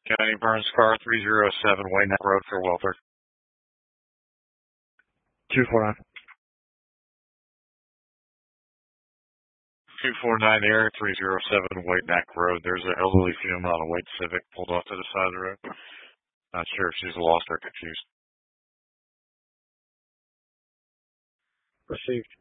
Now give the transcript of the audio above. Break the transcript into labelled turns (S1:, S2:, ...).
S1: County Burns car 307 Wayne Road for welfare.
S2: 249.
S1: 249 Air 307 White Neck Road. There's an elderly female on a white Civic pulled off to the side of the road. Not sure if she's lost or confused.
S2: Received.